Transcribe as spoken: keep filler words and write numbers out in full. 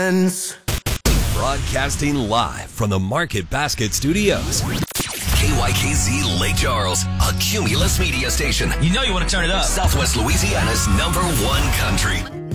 friends. Broadcasting live from the Market Basket Studios. K Y K Z Lake Charles, a Cumulus media station. You know you want to turn it up. Southwest Louisiana's number one country.